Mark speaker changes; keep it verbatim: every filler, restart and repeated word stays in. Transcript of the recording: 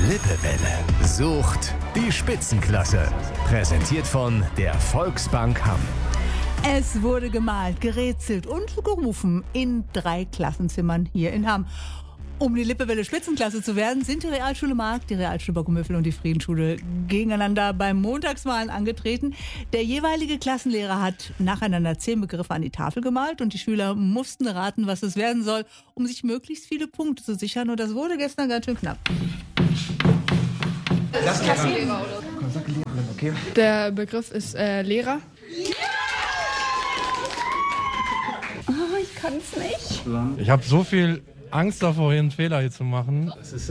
Speaker 1: Lippewelle sucht die Spitzenklasse. Präsentiert von der Volksbank Hamm.
Speaker 2: Es wurde gemalt, gerätselt und gerufen in drei Klassenzimmern hier in Hamm. Um die Lippewelle Spitzenklasse zu werden, sind die Realschule Mark, die Realschule Bockumöffel und die Friedensschule gegeneinander beim Montagsmalen angetreten. Der jeweilige Klassenlehrer hat nacheinander zehn Begriffe an die Tafel gemalt und die Schüler mussten raten, was es werden soll, um sich möglichst viele Punkte zu sichern. Und das wurde gestern ganz schön knapp.
Speaker 3: Klassenlehrer, oder?
Speaker 4: Okay.
Speaker 3: Der Begriff ist äh, Lehrer.
Speaker 5: Oh, ich kann es nicht.
Speaker 6: Ich habe so viel Angst davor, hier einen Fehler hier zu machen.